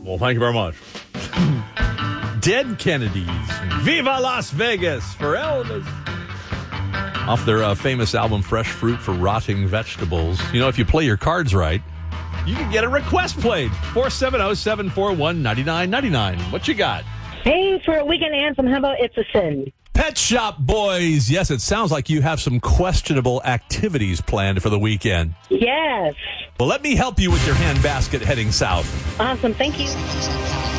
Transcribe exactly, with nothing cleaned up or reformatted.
Well, thank you very much. Dead Kennedys. Viva Las Vegas for Elvis. Off their uh, famous album, Fresh Fruit for Rotting Vegetables. You know, if you play your cards right, you can get a request played. four seven zero, seven four one, nine nine nine nine. What you got? Hey, for a weekend anthem, how about It's a Sin? Pet Shop Boys. Yes, it sounds like you have some questionable activities planned for the weekend. Yes. Well, let me help you with your handbasket heading south. Awesome. Thank you.